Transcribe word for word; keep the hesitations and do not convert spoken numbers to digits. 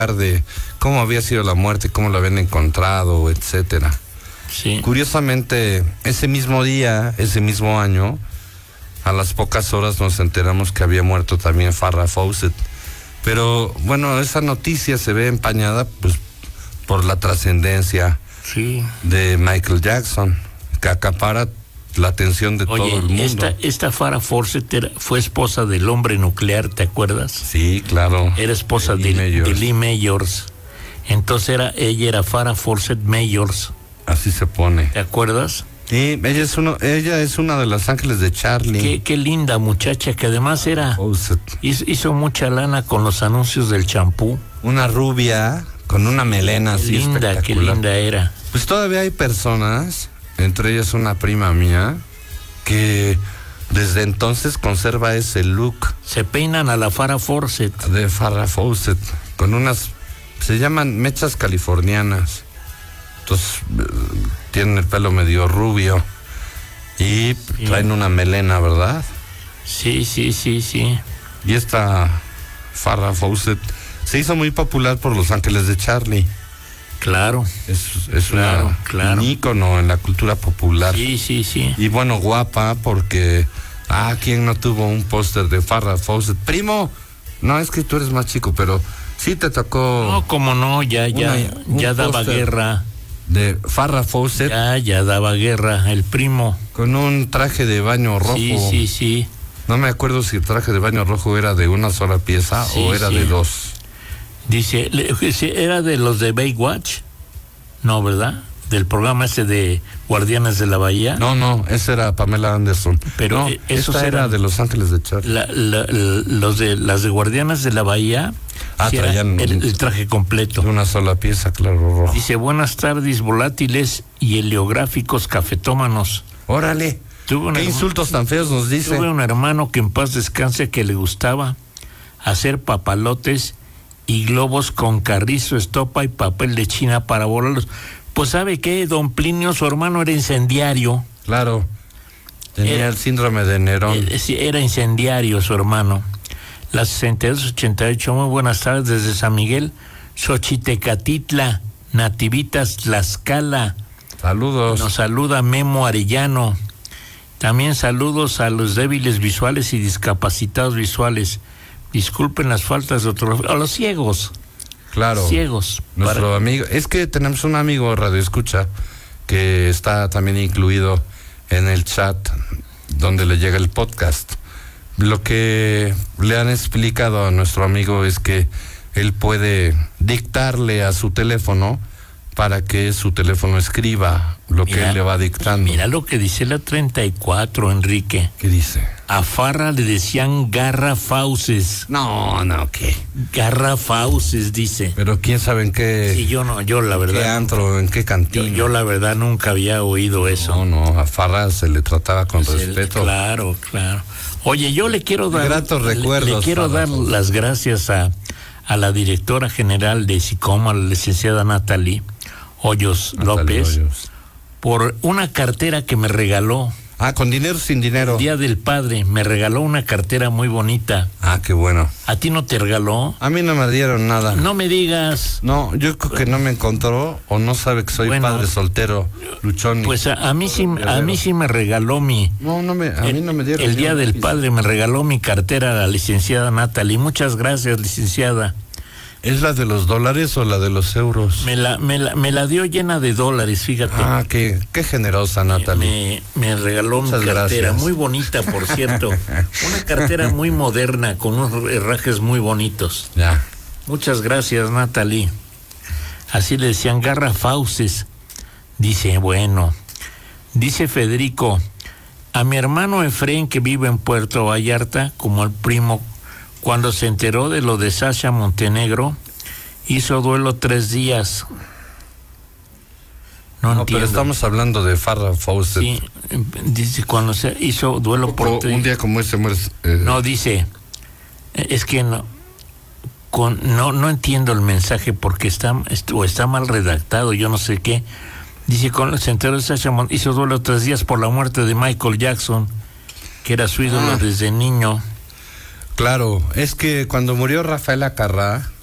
de cómo había sido la muerte, cómo la habían encontrado, etcétera. Sí. Curiosamente, ese mismo día, ese mismo año, a las pocas horas nos enteramos que había muerto también Farrah Fawcett. Pero bueno, esa noticia se ve empañada pues por la trascendencia sí. de Michael Jackson, que acapara la atención de Oye, todo el mundo. Esta, esta Farrah Fawcett era, fue esposa del hombre nuclear, ¿te acuerdas? Sí, claro. Era esposa de, de, de Lee Mayors. Entonces era, ella era Farrah Fawcett Mayors. Así se pone. ¿Te acuerdas? Sí, ella es uno, ella es una de las ángeles de Charlie. Qué, qué linda muchacha, que además era hizo, hizo mucha lana con los anuncios del champú. Una rubia con una melena así linda, espectacular. Qué linda era. Pues todavía hay personas, entre ellas una prima mía, que desde entonces conserva ese look. Se peinan a la Farrah Fawcett. De Farrah Fawcett, con unas, se llaman mechas californianas. Entonces tienen el pelo medio rubio y sí. traen una melena, ¿verdad? Sí, sí, sí, sí. Y esta Farrah Fawcett se hizo muy popular por Los Ángeles de Charlie. Claro. Es, es claro, una, claro. un ícono en la cultura popular. Sí, sí, sí. Y bueno, guapa, porque, ah, ¿quién no tuvo un póster de Farrah Fawcett? Primo, no, es que tú eres más chico, pero sí te tocó. No, como no, ya, ya, una, ya daba guerra. De Farrah Fawcett. Ya, ya daba guerra, el primo. Con un traje de baño rojo. Sí, sí, sí. No me acuerdo si el traje de baño rojo era de una sola pieza sí, o era sí. de dos. Dice, ¿era de los de Baywatch? No, ¿verdad? Del programa ese de Guardianes de la Bahía. No, no, esa era Pamela Anderson. Pero no, esos esta era eran de Los Ángeles de Charlie. La, la, la, los de las de Guardianes de la Bahía. Ah, sí, traían el, el traje completo. De una sola pieza, claro, rojo. Dice, buenas tardes, volátiles y heliográficos cafetómanos. Órale. ¿Qué hermano, insultos tan feos nos dice? Tuve un hermano que en paz descanse que le gustaba hacer papalotes y globos con carrizo, estopa y papel de China para volarlos. Pues ¿sabe qué? Don Plinio, su hermano, era incendiario. Claro. Tenía era, el síndrome de Nerón. Era incendiario su hermano. La sesenta y dos ochenta y ocho, muy buenas tardes desde San Miguel, Xochitecatitla, Nativitas, Tlaxcala. Saludos. Nos saluda Memo Arellano. También saludos a los débiles visuales y discapacitados visuales. Disculpen las faltas de otro... A los ciegos. Claro. Ciegos. Nuestro para... amigo... Es que tenemos un amigo Radio Escucha que está también incluido en el chat donde le llega el podcast. Lo que le han explicado a nuestro amigo es que él puede dictarle a su teléfono para que su teléfono escriba lo mira, que él le va dictando. Mira lo que dice la treinta y cuatro, Enrique. ¿Qué dice? A Farrah le decían garrafauces. No, no, ¿qué? Garrafauces, dice. Pero quién sabe en qué... Sí, yo no, yo la verdad... ¿Qué antro, en qué cantina? Yo, yo la verdad nunca había oído eso. No, no, a Farrah se le trataba con pues respeto. El, claro, claro. Oye, yo le quiero dar... Gratos recuerdos. Le, le quiero Farrah, dar pues. las gracias a, a la directora general de SICOM, a la licenciada Natalie Hoyos Natalie López, Hoyos. Por una cartera que me regaló. Ah, con dinero sin dinero. El Día del Padre, me regaló una cartera muy bonita. Ah, qué bueno. ¿A ti no te regaló? A mí no me dieron nada. No me digas. No, yo creo que no me encontró o no sabe que soy bueno, padre soltero, luchón. Pues a, a mí sí, a mí sí me regaló mi. No, no me, a el, mí no me dieron. El Día del Padre me regaló mi cartera la licenciada Natalie. Muchas gracias, licenciada. ¿Es la de los dólares o la de los euros? Me la, me la, me la dio llena de dólares, fíjate. Ah, qué, qué generosa, Natalie. Me, me regaló Muchas mi cartera, gracias. Muy bonita, por cierto. Una cartera muy moderna, con unos herrajes muy bonitos. Ya. Muchas gracias, Natalie. Así le decían garrafauces. Dice, bueno, dice Federico, a mi hermano Efraín, que vive en Puerto Vallarta, como el primo, cuando se enteró de lo de Sasha Montenegro, hizo duelo tres días. No, no entiendo. Pero estamos hablando de Farrah Fawcett. Sí, dice cuando se hizo duelo por tres... Un día como ese mueres... Eh... No, dice, es que no, con, no, no entiendo el mensaje porque está, o está mal redactado, yo no sé qué. Dice, cuando se enteró de Sasha Montenegro, hizo duelo tres días por la muerte de Michael Jackson, que era su ídolo ah. desde niño. Claro, es que cuando murió Rafael Acarrá,